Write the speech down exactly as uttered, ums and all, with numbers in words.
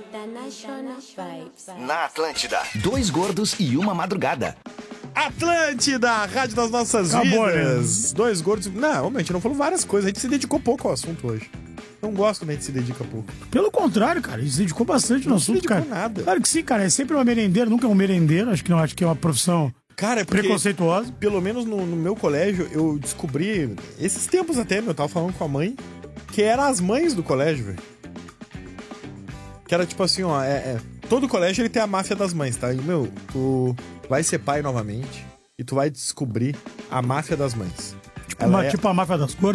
International Vibes. Na Atlântida, dois gordos e uma madrugada. Atlântida, a rádio das nossas Acabou, vidas. né? Dois gordos. Não, a gente não falou várias coisas. A gente se dedicou pouco ao assunto hoje. Não gosto quando a gente se dedica pouco. Pelo contrário, cara, ele se dedicou bastante no Não se assunto, dedicou cara. nada. Claro que sim, cara. É sempre uma merendeira, nunca é um merendeiro. Acho que não, acho que é uma profissão Cara, é porque, preconceituosa. pelo menos no, no meu colégio, eu descobri, esses tempos até, meu, eu tava falando com a mãe, que eram as mães do colégio, velho. Que era tipo assim, ó, é, é, todo colégio ele tem a máfia das mães, tá? E, meu, tu vai ser pai novamente e tu vai descobrir a máfia das mães. Tipo, Ela uma, é- tipo a máfia das cores.